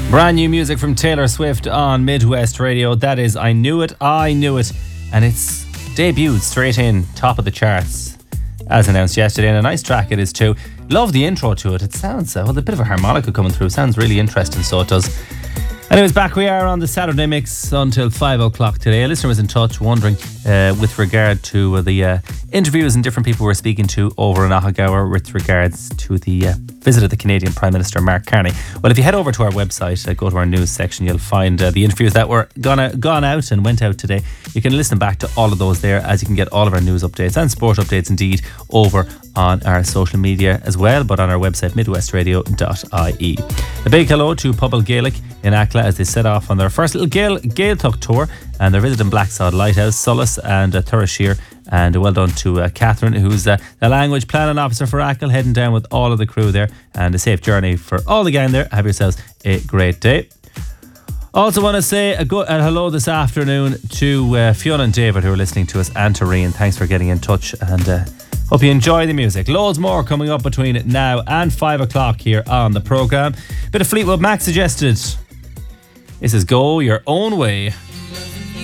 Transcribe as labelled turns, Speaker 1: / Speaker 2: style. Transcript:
Speaker 1: Brand new music from Taylor Swift on Midwest Radio. That is I Knew It, I Knew It. And it's debuted straight in, top of the charts, as announced yesterday. And a nice track it is too. Love the intro to it. It sounds, a bit of a harmonica coming through. Sounds really interesting, so it does. Anyways, back we are on the Saturday Mix until 5 o'clock today. A listener was in touch wondering with regard to the interviews and different people we're speaking to over in Ahagawa with regards to the visit of the Canadian Prime Minister Mark Carney. Well, if you head over to our website, go to our news section, you'll find the interviews that were gone out and went out today. You can listen back to all of those there, as you can get all of our news updates and sport updates indeed over on our social media as well, but on our website midwestradio.ie. A big hello to Pobble Gaelic in Ackla as they set off on their first little Gaeltacht tour, and they're visiting Blacksod Lighthouse, Solis and Thurashire. And well done to Catherine, who's the language planning officer for Ackle, heading down with all of the crew there. And a safe journey for all the gang there. Have yourselves a great day. Also want to say a hello this afternoon to Fiona and David, who are listening to us, and to Rian. Thanks for getting in touch, and hope you enjoy the music. Loads more coming up between now and 5 o'clock here on the programme. Bit of Fleetwood Mac suggested. This is Go Your Own Way.